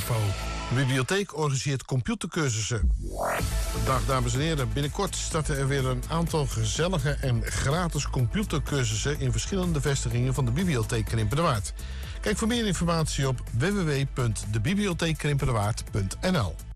Info. De bibliotheek organiseert computercursussen. Dag dames en heren, binnenkort starten er weer een aantal gezellige en gratis computercursussen in verschillende vestigingen van de bibliotheek Krimpenderwaard. Kijk voor meer informatie op www.debibliotheekkrimpenderwaard.nl.